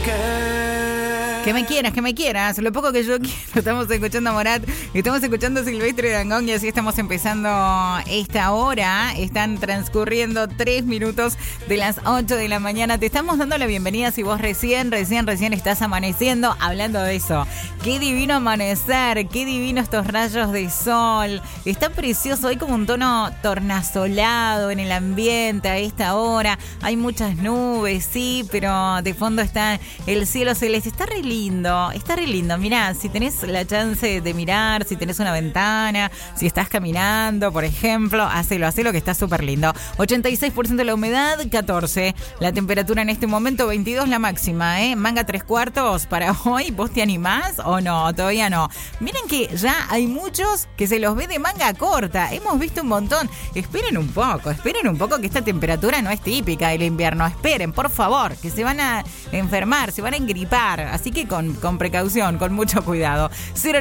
Que me quieras, lo poco que yo quiero. Estamos escuchando a Morat, estamos escuchando a Silvestre Dangond y así estamos empezando esta hora. Están transcurriendo 3 minutos de las 8 de la mañana. Te estamos dando la bienvenida si vos recién estás amaneciendo. Hablando de eso, qué divino amanecer, qué divino estos rayos de sol. Está precioso, hay como un tono tornasolado en el ambiente a esta hora. Hay muchas nubes, sí, pero de fondo está el cielo celeste. Está re lindo. Mirá, si tenés la chance de mirar, si tenés una ventana, si estás caminando, por ejemplo, hacelo que está súper lindo. 86% la humedad, 14. La temperatura en este momento, 22 la máxima, ¿eh? Manga 3/4 para hoy. ¿Vos te animás o no? Todavía no. Miren que ya hay muchos que se los ve de manga corta. Hemos visto un montón. Esperen un poco que esta temperatura no es típica del invierno. Esperen, por favor, que se van a enfermar, se van a engripar. Así que con precaución, con mucho cuidado.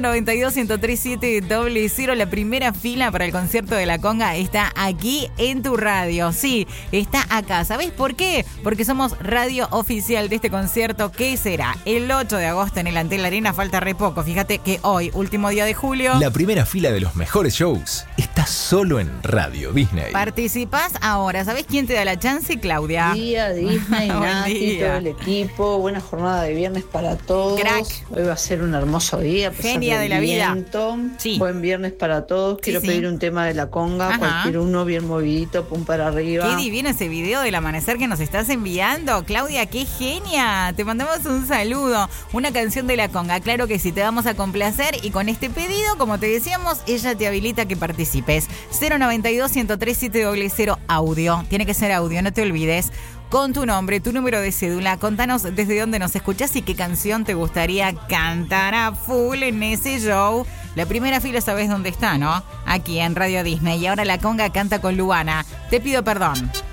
092-103-700, la primera fila para el concierto de La Conga está aquí en tu radio. Sí, está acá. ¿Sabés por qué? Porque somos radio oficial de este concierto que será el 8 de agosto en el Antel Arena. Falta re poco. Fíjate que hoy, último día de julio. La primera fila de los mejores shows está solo en Radio Disney. Participás ahora. ¿Sabés quién te da la chance? Claudia. Buen día, Disney, Nati, todo el equipo. Buena jornada de viernes para todos. Crack. Hoy va a ser un hermoso día. Genia de la viento. vida. Sí. Buen viernes para todos. Quiero pedir un tema de La Conga. Ajá. Cualquier uno, bien movidito, pum para arriba. Qué divino ese video del amanecer que nos estás enviando. Claudia, qué genia. Te mandamos un saludo. Una canción de La Conga. Claro que sí, te vamos a complacer. Y con este pedido, como te decíamos, ella te habilita que participes. 092-103-700 audio. Tiene que ser audio, no te olvides. Con tu nombre, tu número de cédula, contanos desde dónde nos escuchás y qué canción te gustaría cantar a full en ese show. La primera fila sabés dónde está, ¿no? Aquí en Radio Disney. Y ahora La Conga canta con Luana. Te pido perdón.